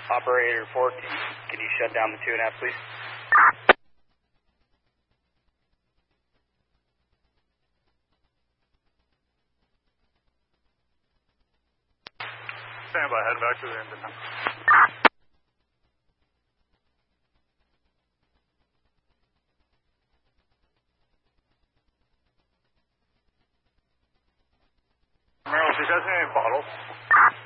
Operator 4, can you shut down the 2.5, please? Stand by, head back to the engine now. Merrill, do you guys need any bottles?